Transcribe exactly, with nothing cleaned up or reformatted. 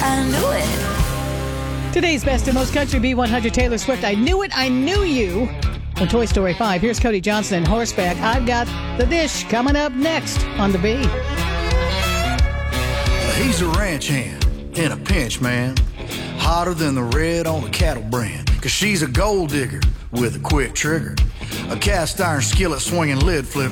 I knew it. Today's best and most country B one hundred, Taylor Swift. I knew it, I knew you. From Toy Story five, here's Cody Johnson and Horseback. I've got the dish coming up next on the B. He's a ranch hand in a pinch, man. Hotter than the red on the cattle brand. Cause she's a gold digger with a quick trigger. A cast iron skillet swinging lid flipper.